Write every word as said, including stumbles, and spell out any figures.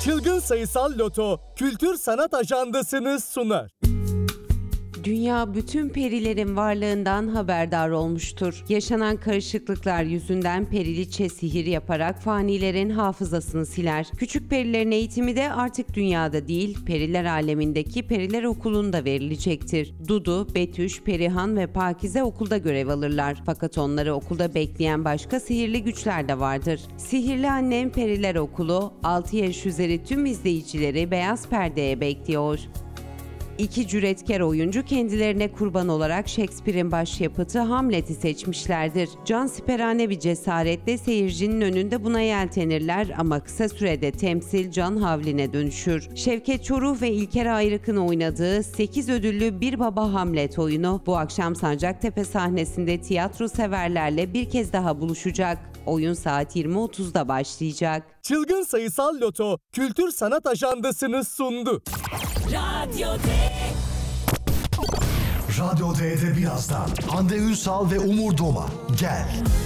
Çılgın Sayısal Loto Kültür Sanat Ajandası'nı sunar. Dünya bütün perilerin varlığından haberdar olmuştur. Yaşanan karışıklıklar yüzünden periliçe sihir yaparak fanilerin hafızasını siler. Küçük perilerin eğitimi de artık dünyada değil, periler alemindeki periler okulunda verilecektir. Dudu, Betüş, Perihan ve Pakize okulda görev alırlar. Fakat onları okulda bekleyen başka sihirli güçler de vardır. Sihirli Annem Periler Okulu, altı yaş üzeri tüm izleyicileri beyaz perdeye bekliyor. İki cüretkar oyuncu kendilerine kurban olarak Shakespeare'in başyapıtı Hamlet'i seçmişlerdir. Cansiperane bir cesaretle seyircinin önünde buna yeltenirler ama kısa sürede temsil can havline dönüşür. Şevket Çoruh ve İlker Ayrık'ın oynadığı sekiz ödüllü Bir Baba Hamlet oyunu bu akşam Sancaktepe sahnesinde tiyatro severlerle bir kez daha buluşacak. Oyun saat yirmi otuzda başlayacak. Çılgın Sayısal Loto Kültür Sanat Ajandası'nı sundu. Radyo D. Radyo D'de birazdan Hande Ünsal ve Umur Doma. Gel.